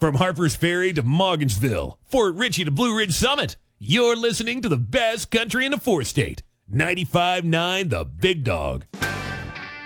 From Harper's Ferry to Morgansville, Fort Ritchie to Blue Ridge Summit, you're listening to the best country in the four-state. 95.9 The Big Dog.